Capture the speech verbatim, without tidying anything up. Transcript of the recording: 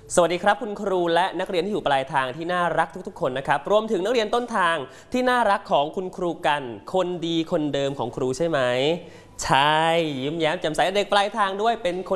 สวัสดีครับคุณครูและนักเรียนที่อยู่ปลายทางที่น่ารักทุกๆคนนะครับรวมถึงนักเรียนต้นทางที่น่ารักของคุณครูกันคนดีคนเดิมของครูใช่ไหมใช่ยิ้มแย้มแจ่มใสเด็กปลายทางด้วยเป็นคน